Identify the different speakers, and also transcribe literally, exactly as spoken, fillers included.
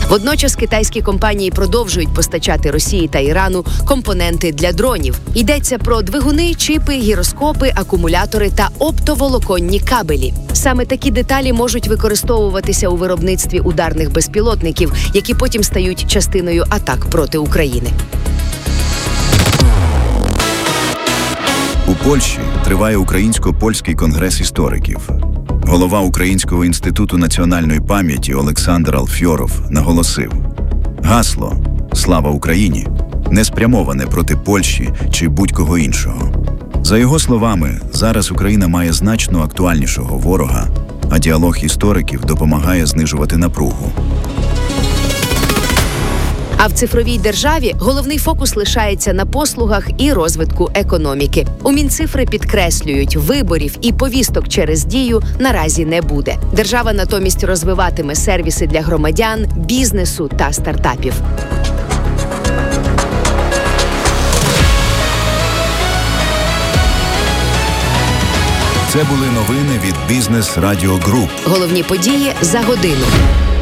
Speaker 1: Водночас китайські компанії продовжують постачати Росії та Ірану компоненти для дронів. Йдеться про двигуни, чипи, гіроскопи, акумулятори та оптоволоконні кабелі. Саме такі деталі можуть використовуватися у виробництві ударних безпілотників, які потім стають частиною атак проти України.
Speaker 2: У Польщі триває Українсько-польський конгрес істориків. Голова Українського інституту національної пам'яті Олександр Алфьоров наголосив: гасло «Слава Україні» не спрямоване проти Польщі чи будь-кого іншого. За його словами, зараз Україна має значно актуальнішого ворога, а діалог істориків допомагає знижувати напругу.
Speaker 1: А в цифровій державі головний фокус лишається на послугах і розвитку економіки. У Мінцифри підкреслюють, виборів і повісток через Дію наразі не буде. Держава натомість розвиватиме сервіси для громадян, бізнесу та стартапів.
Speaker 2: Це були новини від Бізнес Радіо Груп.
Speaker 1: Головні події за годину.